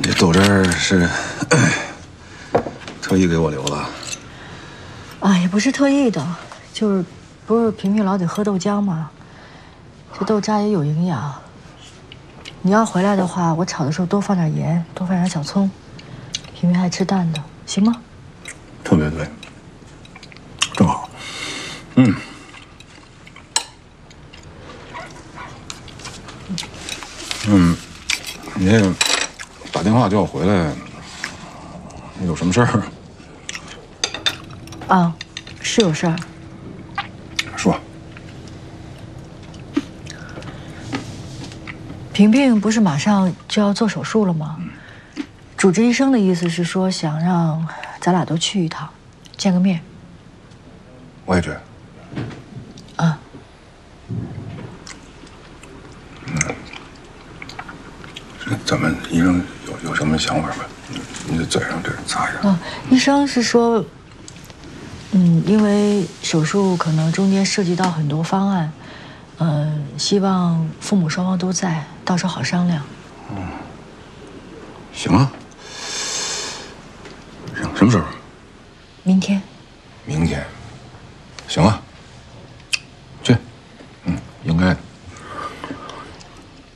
这豆汁儿是特意给我留的。 啊，也不是特意的，就是不是平平老得喝豆浆吗？这豆渣也有营养。你要回来的话，我炒的时候多放点盐，多放点小葱。平平爱吃淡的，行吗？ 特别对，正好。你这个打电话叫我回来，有什么事儿？ 啊，是有事儿。 说。 平平不是马上就要做手术了吗？主治医生的意思是说，想让咱俩都去一趟，见个面。 我也去。 啊。 咱们医生有什么想法吗？你的嘴上这擦一下。 啊，医生是说，因为手术可能中间涉及到很多方案，希望父母双方都在，到时候好商量。 行啊。行，什么时候？ 明天。 明天。行啊。